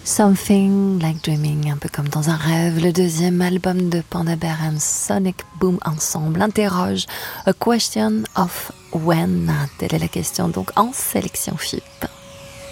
Something Like Dreaming, un peu comme dans un rêve. Le deuxième album de Panda Bear and Sonic Boom ensemble interroge A Question of When. Telle est la question donc en sélection FIP.